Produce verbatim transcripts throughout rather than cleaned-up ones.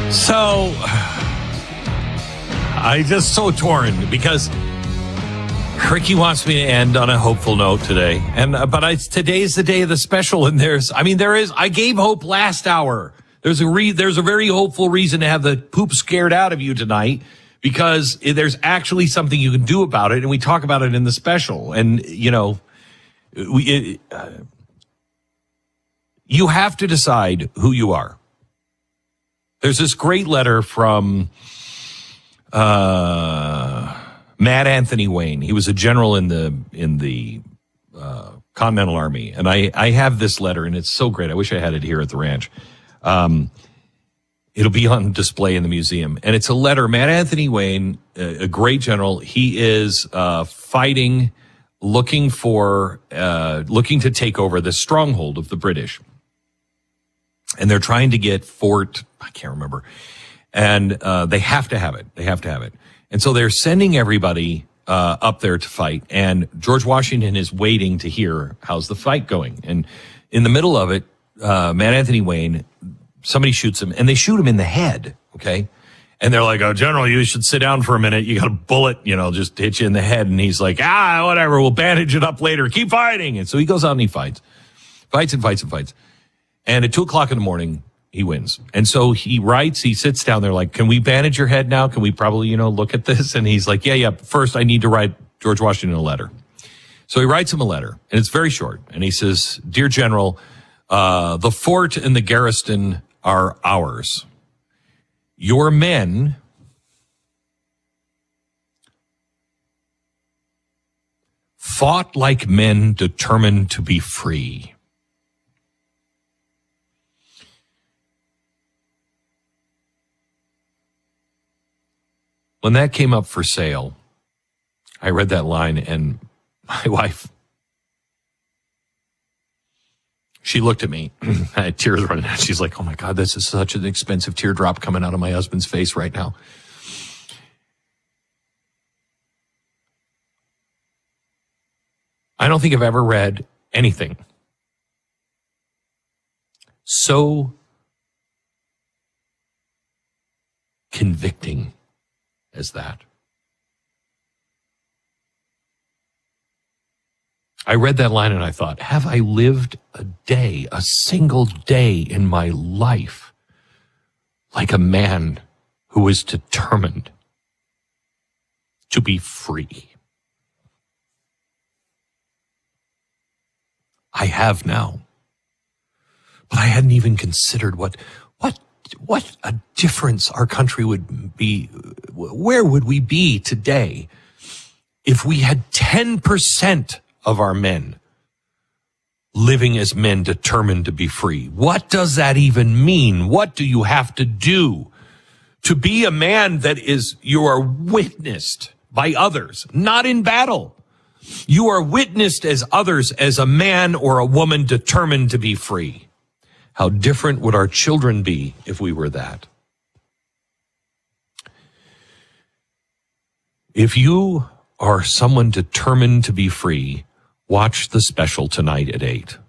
So, I just so torn because Ricky wants me to end on a hopeful note today. And, uh, but I, today's the day of the special, and there's, I mean, there is, I gave hope last hour. There's a re, there's a very hopeful reason to have the poop scared out of you tonight, because there's actually something you can do about it. And we talk about it in the special. And, you know, we, it, uh, you have to decide who you are. There's this great letter from, uh, Matt Anthony Wayne. He was a general in the, in the, uh, Continental Army. And I, I have this letter, and it's so great. I wish I had it here at the ranch. Um, it'll be on display in the museum. And it's a letter. Matt Anthony Wayne, a, a great general. He is, uh, fighting, looking for, uh, looking to take over the stronghold of the British. And they're trying to get Fort, I can't remember. And, uh, they have to have it. They have to have it. And so they're sending everybody, uh, up there to fight. And George Washington is waiting to hear how's the fight going. And in the middle of it, uh, Matt Anthony Wayne, somebody shoots him, and they shoot him in the head. Okay. And they're like, "Oh, General, you should sit down for a minute. You got a bullet, you know, just hit you in the head." And he's like, "Ah, whatever. We'll bandage it up later. Keep fighting." And so he goes out and he fights, fights and fights and fights. And at two o'clock in the morning, he wins. And so he writes, he sits down there like, "Can we bandage your head now? Can we probably, you know, look at this?" And he's like, yeah, yeah. First, I need to write George Washington a letter. So he writes him a letter, and it's very short. And he says, "Dear General, uh, the fort and the garrison are ours. Your men fought like men determined to be free. When that came up for sale, I read that line, and my wife, she looked at me. I had tears running out. She's like, "Oh my God, this is such an expensive teardrop coming out of my husband's face right now." I don't think I've ever read anything so convicting as that. I read that line and I thought, have I lived a day, a single day in my life like a man who is determined to be free? I have now. But I hadn't even considered what, what, what a difference our country would be. Where would we be today if we had ten percent of our men living as men determined to be free? What does that even mean? What do you have to do to be a man that is, you are witnessed by others, not in battle? You are witnessed as others, as a man or a woman determined to be free. How different would our children be if we were that? If you are someone determined to be free, watch the special tonight at eight.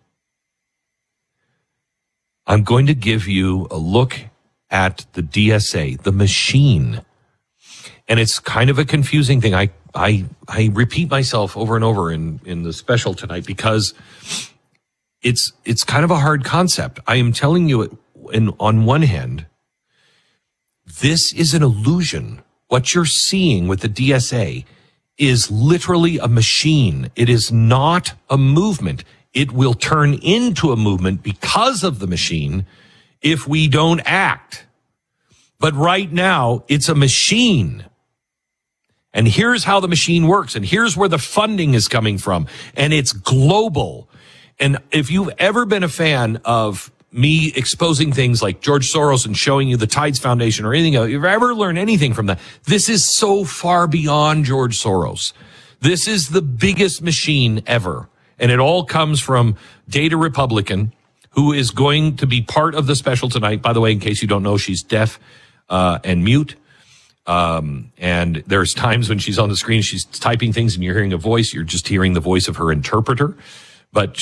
I'm going to give you a look at the D S A, the machine. And it's kind of a confusing thing. I, I, I repeat myself over and over in, in the special tonight because it's, it's kind of a hard concept. I am telling you it in, on one hand, this is an illusion. What you're seeing with the D S A is literally a machine. It is not a movement. It will turn into a movement because of the machine if we don't act. But right now, it's a machine. And here's how the machine works. And here's where the funding is coming from. And it's global. And if you've ever been a fan of me exposing things like George Soros and showing you the Tides Foundation or anything else, if you've ever learned anything from that, this is so far beyond George Soros. This is the biggest machine ever. And it all comes from Data Republican, who is going to be part of the special tonight. By the way, in case you don't know, she's deaf uh, and mute. Um, and there's times when she's on the screen, she's typing things and you're hearing a voice. You're just hearing the voice of her interpreter. But